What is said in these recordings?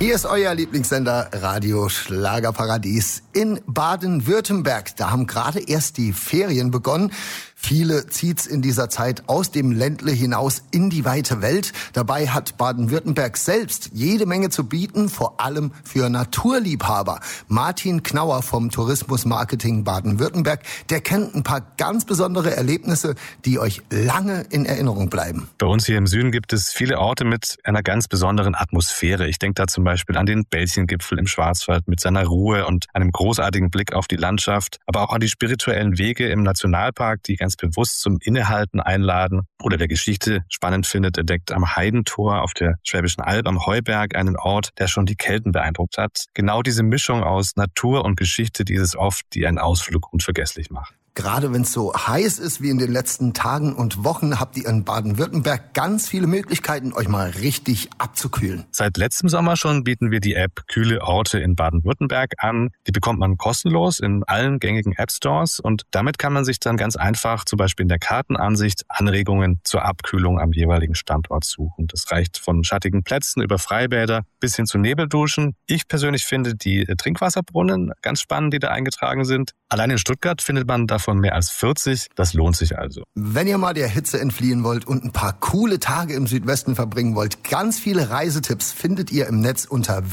Hier ist euer Lieblingssender Radio Schlagerparadies in Baden-Württemberg. Da haben gerade erst die Ferien begonnen. Viele zieht's in dieser Zeit aus dem Ländle hinaus in die weite Welt. Dabei hat Baden-Württemberg selbst jede Menge zu bieten, vor allem für Naturliebhaber. Martin Knauer vom Tourismusmarketing Baden-Württemberg, der kennt ein paar ganz besondere Erlebnisse, die euch lange in Erinnerung bleiben. Bei uns hier im Süden gibt es viele Orte mit einer ganz besonderen Atmosphäre. Ich denke da zum Beispiel an den Belchengipfel im Schwarzwald mit seiner Ruhe und einem großartigen Blick auf die Landschaft, aber auch an die spirituellen Wege im Nationalpark, die ganz bewusst zum Innehalten einladen. Oder wer Geschichte spannend findet, entdeckt am Heidentor auf der Schwäbischen Alb am Heuberg einen Ort, der schon die Kelten beeindruckt hat. Genau diese Mischung aus Natur und Geschichte, die es oft, die einen Ausflug unvergesslich macht. Gerade wenn es so heiß ist wie in den letzten Tagen und Wochen, habt ihr in Baden-Württemberg ganz viele Möglichkeiten, euch mal richtig abzukühlen. Seit letztem Sommer schon bieten wir die App Kühle Orte in Baden-Württemberg an. Die bekommt man kostenlos in allen gängigen App-Stores und damit kann man sich dann ganz einfach, zum Beispiel in der Kartenansicht, Anregungen zur Abkühlung am jeweiligen Standort suchen. Das reicht von schattigen Plätzen über Freibäder bis hin zu Nebelduschen. Ich persönlich finde die Trinkwasserbrunnen ganz spannend, die da eingetragen sind. Allein in Stuttgart findet man davon mehr als 40. Das lohnt sich also. Wenn ihr mal der Hitze entfliehen wollt und ein paar coole Tage im Südwesten verbringen wollt, ganz viele Reisetipps findet ihr im Netz unter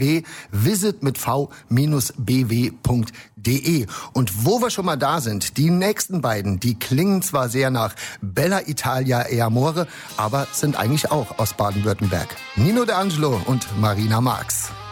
www.visit-bw.de. Und wo wir schon mal da sind, die nächsten beiden, die klingen zwar sehr nach Bella Italia e Amore, aber sind eigentlich auch aus Baden-Württemberg. Nino De Angelo und Marina Marx.